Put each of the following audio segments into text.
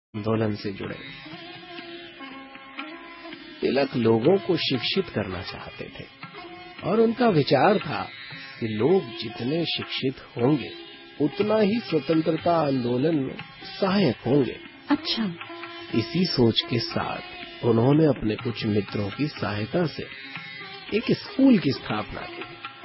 आंदोलन से जुड़े। तिलक लोगों को शिक्षित करना चाहते थे और उनका विचार था कि लोग जितने शिक्षित होंगे उतना ही स्वतंत्रता आंदोलन में सहायक होंगे। अच्छा। इसी सोच के साथ उन्होंने अपने कुछ मित्रों की सहायता से एक स्कूल की स्थापना की।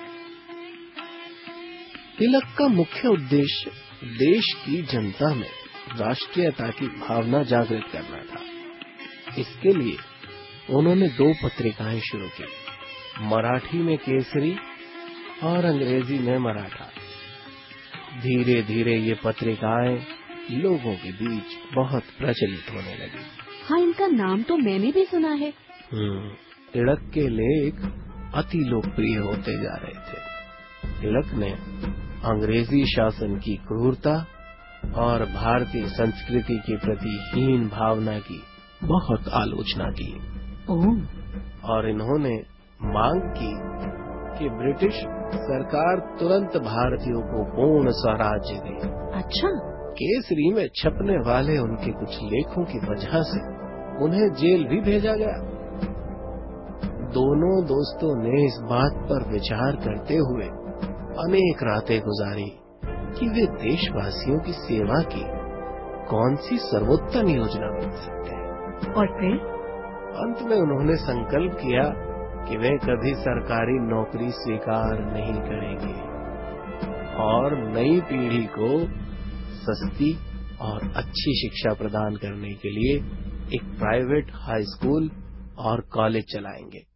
तिलक का मुख्य उद्देश्य देश की जनता में राष्ट्रीयता की भावना जागृत करना था। इसके लिए उन्होंने 2 पत्रिकाएं शुरू की, मराठी में केसरी और अंग्रेजी में मराठा। धीरे धीरे ये पत्रिकाएं लोगों के बीच बहुत प्रचलित होने लगी। हाँ, इनका नाम तो मैंने भी सुना है। तिलक के लेख अति लोकप्रिय होते जा रहे थे। तिलक ने अंग्रेजी शासन की क्रूरता और भारतीय संस्कृति के प्रति हीन भावना की बहुत आलोचना की। और इन्होंने मांग की कि ब्रिटिश सरकार तुरंत भारतीयों को पूर्ण स्वराज्य दे। अच्छा। केसरी में छपने वाले उनके कुछ लेखों की वजह से उन्हें जेल भी भेजा गया। दोनों दोस्तों ने इस बात पर विचार करते हुए अनेक रातें गुजारी कि वे देशवासियों की सेवा की कौन सी सर्वोत्तम योजना बन सकते हैं। और फिर अंत में उन्होंने संकल्प किया कि वे कभी सरकारी नौकरी स्वीकार नहीं करेंगे और नई पीढ़ी को सस्ती और अच्छी शिक्षा प्रदान करने के लिए एक प्राइवेट हाई स्कूल और कॉलेज चलाएंगे।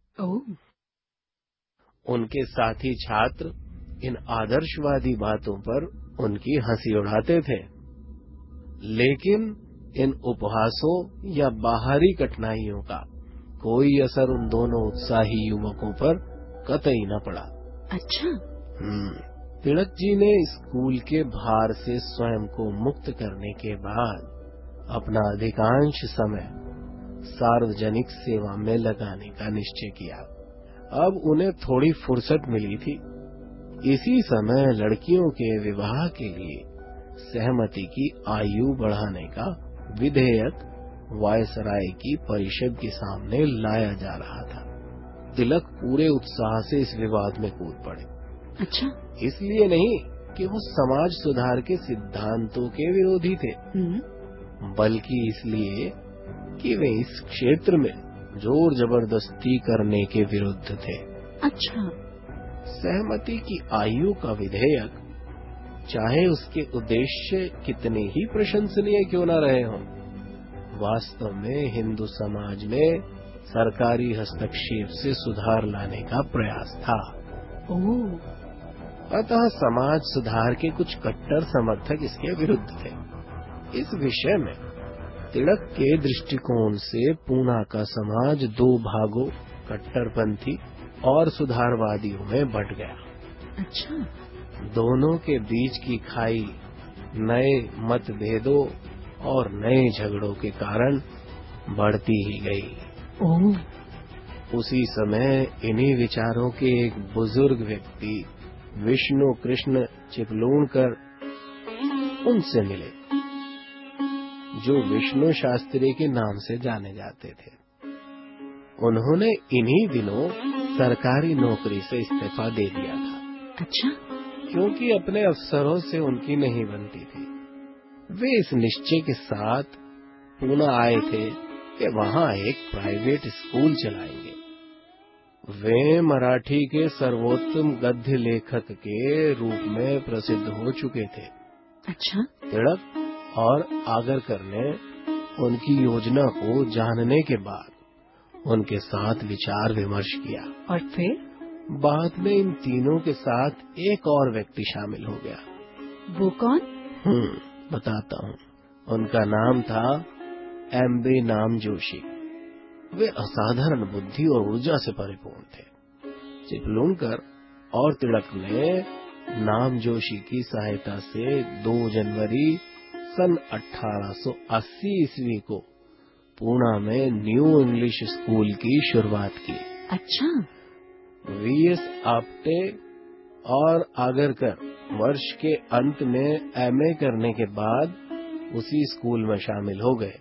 उनके साथी छात्र इन आदर्शवादी बातों पर उनकी हंसी उड़ाते थे, लेकिन इन उपहासों या बाहरी कठिनाइयों का कोई असर उन दोनों उत्साही युवकों पर कतई न पड़ा। अच्छा। तिलक जी ने स्कूल के भार से स्वयं को मुक्त करने के बाद अपना अधिकांश समय सार्वजनिक सेवा में लगाने का निश्चय किया। अब उन्हें थोड़ी फुर्सत मिली थी। इसी समय लड़कियों के विवाह के लिए सहमति की आयु बढ़ाने का विधेयक वायसराय की परिषद के सामने लाया जा रहा था। तिलक पूरे उत्साह से इस विवाद में कूद पड़े। अच्छा। इसलिए नहीं कि वो समाज सुधार के सिद्धांतों के विरोधी थे, बल्कि इसलिए कि वे इस क्षेत्र में जोर जबरदस्ती करने के विरुद्ध थे। अच्छा। सहमति की आयु का विधेयक, चाहे उसके उद्देश्य कितने ही प्रशंसनीय क्यों न रहे हों, वास्तव में हिंदू समाज में सरकारी हस्तक्षेप से सुधार लाने का प्रयास था। अतः समाज सुधार के कुछ कट्टर समर्थक इसके विरुद्ध थे। इस विषय में तिलक के दृष्टिकोण से पूना का समाज 2 भागों, कट्टरपंथी और सुधारवादियों में बंट गया। अच्छा। दोनों के बीच की खाई नए मतभेदों और नए झगड़ों के कारण बढ़ती ही गई। उसी समय इन्हीं विचारों के एक बुजुर्ग व्यक्ति विष्णु कृष्ण चिपलूणकर उनसे मिले, जो विष्णु शास्त्री के नाम से जाने जाते थे। उन्होंने इन्हीं दिनों सरकारी नौकरी से इस्तीफा दे दिया था। अच्छा। क्योंकि अपने अफसरों से उनकी नहीं बनती थी। वे इस निश्चय के साथ पूना आए थे कि वहाँ एक प्राइवेट स्कूल चलाएंगे। वे मराठी के सर्वोत्तम गद्य लेखक के रूप में प्रसिद्ध हो चुके थे। अच्छा। तिलक और आगरकर ने उनकी योजना को जानने के बाद उनके साथ विचार विमर्श किया। और फिर बाद में इन तीनों के साथ एक और व्यक्ति शामिल हो गया। वो कौन? बताता हूँ। उनका नाम था एम.बी. नाम जोशी। वे असाधारण बुद्धि और ऊर्जा से परिपूर्ण थे। चिपलूणकर और तिलक ने नाम जोशी की सहायता से 2 जनवरी सन 1880 ईस्वी को पूना में न्यू इंग्लिश स्कूल की शुरुआत की। अच्छा। वी.एस. आप्टे और आगरकर वर्ष के अंत में एमए करने के बाद उसी स्कूल में शामिल हो गए।